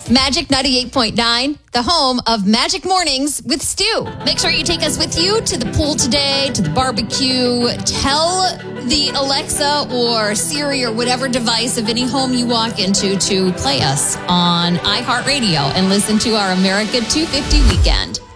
Magic 98.9, the home of Magic Mornings with Stu. Make sure you take us with you to the pool today, to the barbecue. Tell the Alexa or Siri or whatever device of any home you walk into to play us on iHeartRadio and listen to our America 250 weekend.